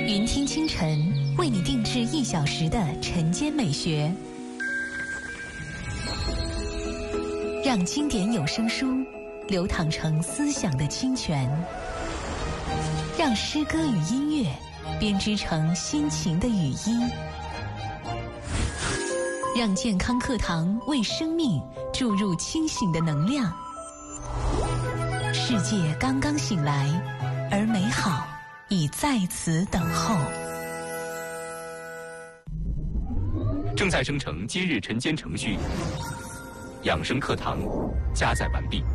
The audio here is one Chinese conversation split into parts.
云听清晨为你定制1小时的晨间美学，让经典有声书流淌成思想的清泉，让诗歌与音乐编织成心情的语音，让健康课堂为生命注入清醒的能量。世界刚刚醒来，而美好已在此等候。 正在生成今日晨间程序，养生课堂加载完毕。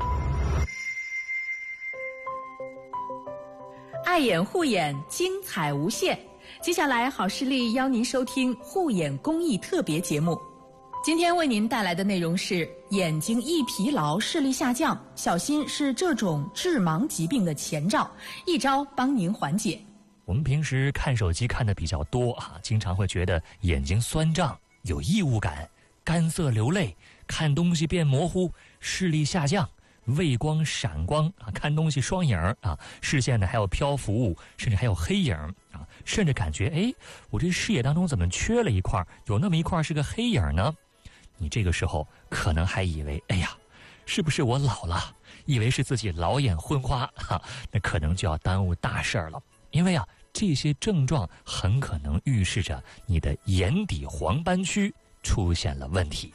爱眼护眼，精彩无限。接下来，好视力邀您收听护眼公益特别节目。今天为您带来的内容是：眼睛易疲劳、视力下降，小心是这种致盲疾病的前兆，一招帮您缓解。 我们平时看手机看的比较多啊，经常会觉得眼睛酸胀、有异物感、干涩流泪、看东西变模糊、视力下降、畏光闪光啊，看东西双影啊，视线呢还有漂浮物，甚至还有黑影啊，甚至感觉我这视野当中怎么缺了一块，有那么一块是个黑影呢？你这个时候可能还以为是不是我老了，以为是自己老眼昏花那可能就要耽误大事了。因为这些症状很可能预示着你的眼底黄斑区出现了问题。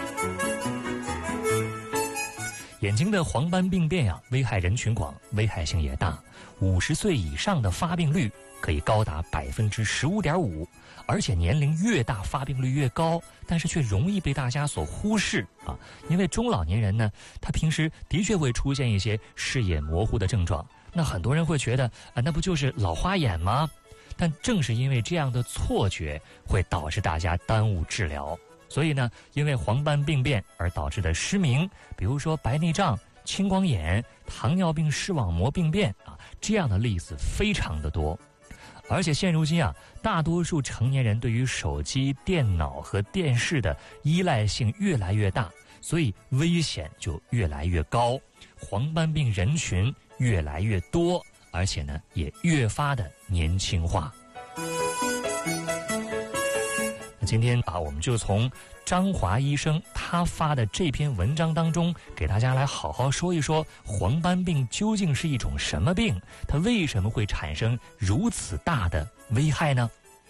眼睛的黄斑病变危害人群广，危害性也大，50岁以上的发病率可以高达15.5%，而且年龄越大发病率越高，但是却容易被大家所忽视啊。因为中老年人呢，他平时的确会出现一些视野模糊的症状，那很多人会觉得那不就是老花眼吗？但正是因为这样的错觉，会导致大家耽误治疗。所以呢，因为黄斑病变而导致的失明，比如说白内障、青光眼、糖尿病视网膜病变这样的例子非常的多。而且现如今大多数成年人对于手机、电脑和电视的依赖性越来越大，所以危险就越来越高，黄斑病人群越来越多，而且呢也越发的年轻化。今天我们就从张华医生他发的这篇文章当中，给大家来好好说一说黄斑病究竟是一种什么病，它为什么会产生如此大的危害呢？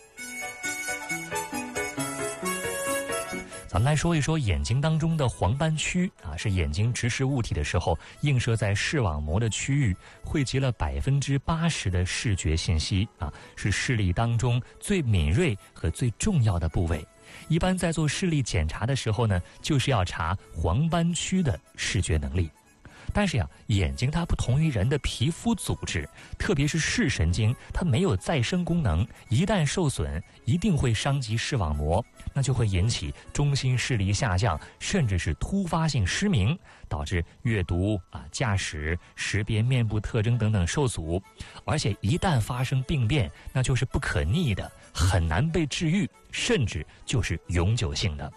咱们来说一说眼睛当中的黄斑区是眼睛直视物体的时候映射在视网膜的区域，汇集了80%的视觉信息是视力当中最敏锐和最重要的部位。一般在做视力检查的时候呢，就是要查黄斑区的视觉能力。但是眼睛它不同于人的皮肤组织，特别是视神经，它没有再生功能，一旦受损，一定会伤及视网膜，那就会引起中心视力下降，甚至是突发性失明，导致阅读驾驶、识别面部特征等等受阻。而且一旦发生病变，那就是不可逆的，很难被治愈，甚至就是永久性的。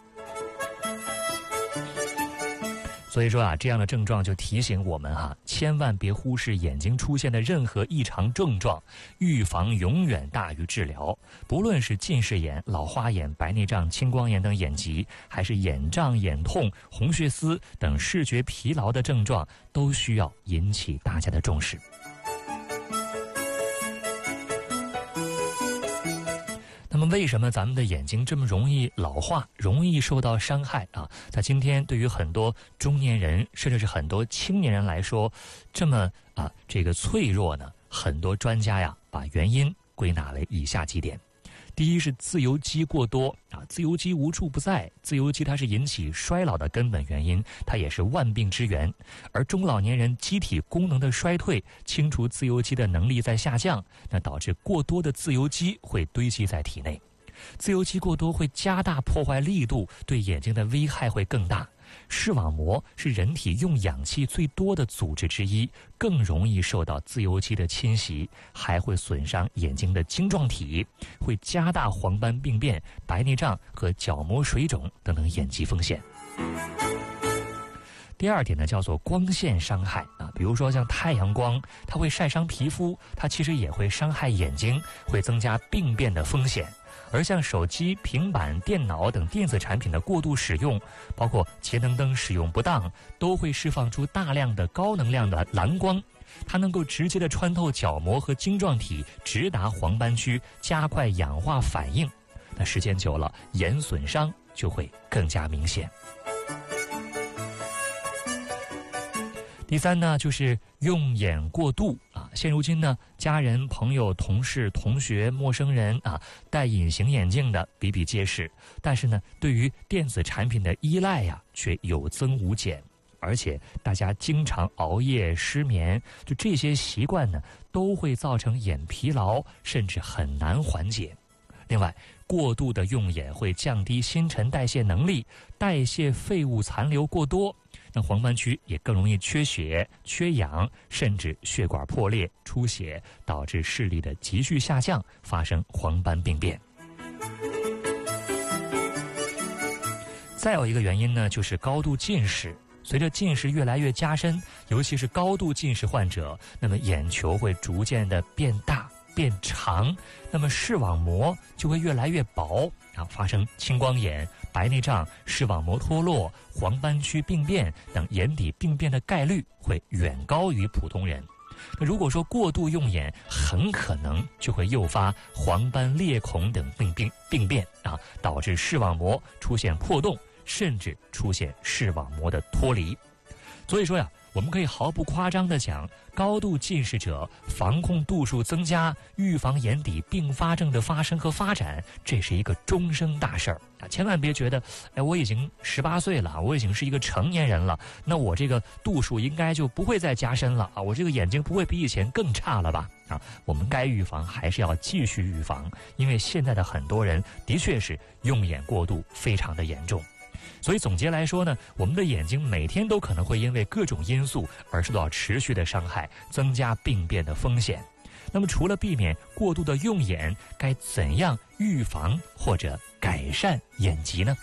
所以说这样的症状就提醒我们千万别忽视眼睛出现的任何异常症状，预防永远大于治疗。不论是近视眼、老花眼、白内障、青光眼等眼疾，还是眼胀、眼痛、红血丝等视觉疲劳的症状，都需要引起大家的重视。那么为什么咱们的眼睛这么容易老化，容易受到伤害在今天对于很多中年人甚至是很多青年人来说这么这个脆弱呢？很多专家把原因归纳为以下几点。第一是自由基过多自由基无处不在，自由基它是引起衰老的根本原因，它也是万病之源。而中老年人机体功能的衰退，清除自由基的能力在下降，那导致过多的自由基会堆积在体内。自由基过多会加大破坏力度，对眼睛的危害会更大。视网膜是人体用氧气最多的组织之一，更容易受到自由基的侵袭，还会损伤眼睛的晶状体，会加大黄斑病变、白内障和角膜水肿等等眼疾风险。第二点呢，叫做光线伤害比如说像太阳光，它会晒伤皮肤，它其实也会伤害眼睛，会增加病变的风险。而像手机、平板、电脑等电子产品的过度使用，包括节能灯使用不当，都会释放出大量的高能量的蓝光，它能够直接的穿透角膜和晶状体，直达黄斑区，加快氧化反应。那时间久了，眼损伤就会更加明显。第三呢，就是用眼过度啊。现如今呢，家人、朋友、同事、同学、陌生人啊，戴隐形眼镜的比比皆是。但是呢，对于电子产品的依赖呀，却有增无减。而且大家经常熬夜、失眠，就这些习惯呢，都会造成眼疲劳，甚至很难缓解。另外，过度的用眼会降低新陈代谢能力，代谢废物残留过多，那黄斑区也更容易缺血、缺氧，甚至血管破裂、出血，导致视力的急剧下降，发生黄斑病变。再有一个原因呢，就是高度近视。随着近视越来越加深，尤其是高度近视患者，那么眼球会逐渐的变大、变长，那么视网膜就会越来越薄，然后发生青光眼、白内障、视网膜脱落、黄斑区病变等眼底病变的概率会远高于普通人。那如果说过度用眼，很可能就会诱发黄斑裂孔等病变啊，导致视网膜出现破洞，甚至出现视网膜的脱离。所以说呀，我们可以毫不夸张地讲，高度近视者防控度数增加，预防眼底并发症的发生和发展，这是一个终生大事儿啊！千万别觉得，我已经18岁了，我已经是一个成年人了，那我这个度数应该就不会再加深了啊！我这个眼睛不会比以前更差了吧？啊，我们该预防还是要继续预防，因为现在的很多人的确是用眼过度，非常的严重。所以总结来说呢，我们的眼睛每天都可能会因为各种因素而受到持续的伤害，增加病变的风险。那么除了避免过度的用眼，该怎样预防或者改善眼疾呢？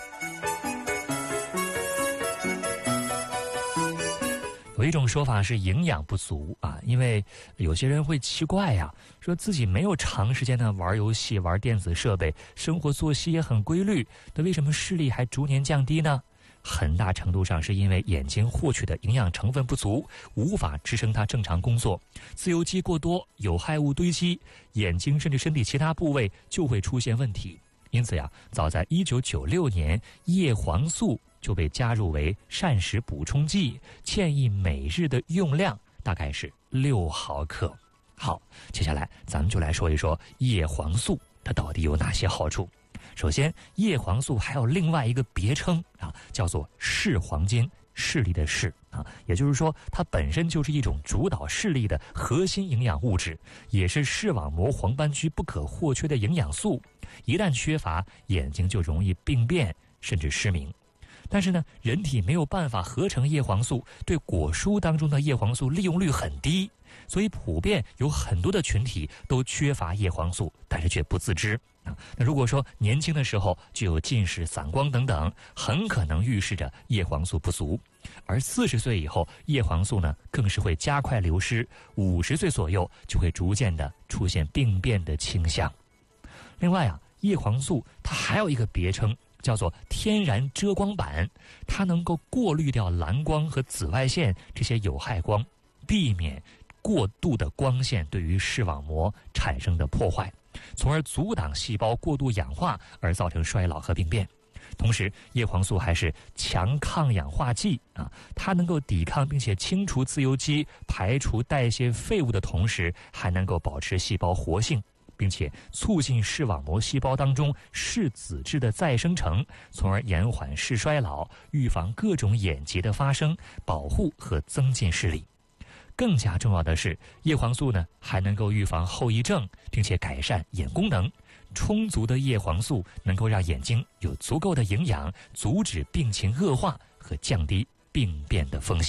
有一种说法是营养不足啊，因为有些人会奇怪呀，说自己没有长时间的玩游戏、玩电子设备，生活作息也很规律，那为什么视力还逐年降低呢？很大程度上是因为眼睛获取的营养成分不足，无法支撑它正常工作，自由基过多，有害物堆积，眼睛甚至身体其他部位就会出现问题。因此呀，早在1996年，叶黄素就被加入为膳食补充剂，建议每日的用量大概是6毫克。好，接下来咱们就来说一说叶黄素它到底有哪些好处。首先，叶黄素还有另外一个别称啊，叫做视黄金，视力的视啊，也就是说它本身就是一种主导视力的核心营养物质，也是视网膜黄斑区不可或缺的营养素。一旦缺乏，眼睛就容易病变，甚至失明。但是呢，人体没有办法合成叶黄素，对果蔬当中的叶黄素利用率很低，所以普遍有很多的群体都缺乏叶黄素，但是却不自知。那如果说年轻的时候就有近视、散光等等，很可能预示着叶黄素不足。而40岁以后，叶黄素呢更是会加快流失，50岁左右就会逐渐的出现病变的倾向。另外啊，叶黄素它还有一个别称，叫做天然遮光板，它能够过滤掉蓝光和紫外线这些有害光，避免过度的光线对于视网膜产生的破坏，从而阻挡细胞过度氧化而造成衰老和病变。同时，叶黄素还是强抗氧化剂啊，它能够抵抗并且清除自由基，排除代谢废物的同时，还能够保持细胞活性，并且促进视网膜细胞当中视紫质的再生成，从而延缓视衰老，预防各种眼疾的发生，保护和增进视力。更加重要的是，叶黄素呢还能够预防后遗症，并且改善眼功能。充足的叶黄素能够让眼睛有足够的营养，阻止病情恶化和降低病变的风险。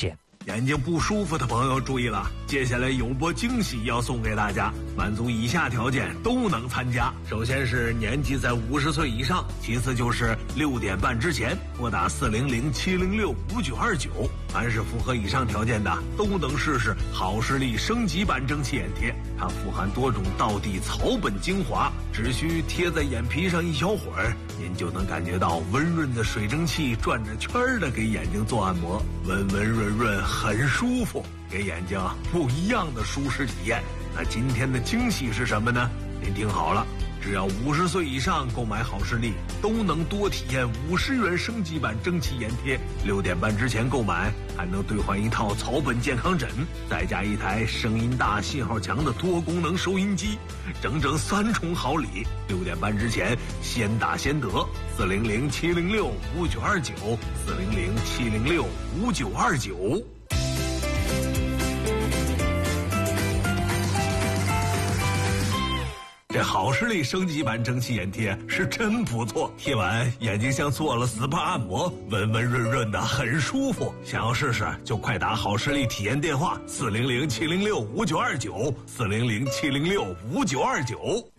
眼睛不舒服的朋友注意了，接下来有波惊喜要送给大家，满足以下条件都能参加。首先是年纪在50岁以上，其次就是6点半之前拨打400-706-5929。凡是符合以上条件的，都能试试好视力升级版蒸汽眼贴。它富含多种道地草本精华，只需贴在眼皮上一小会儿，您就能感觉到温润的水蒸气转着圈的给眼睛做按摩，温温润润，很舒服，给眼睛不一样的舒适体验。那今天的惊喜是什么呢？您听好了，只要50岁以上购买好视力，都能多体验50元升级版蒸汽眼贴。6点半之前购买，还能兑换一套草本健康枕，再加一台声音大、信号强的多功能收音机，整整3重好礼。6点半之前先打先得，400-706-5929，400-706-5929。这好视力升级版蒸汽眼贴是真不错，贴完眼睛像做了 SPA 按摩，温温润润的，很舒服。想要试试就快打好视力体验电话400-706-5929，400-706-5929。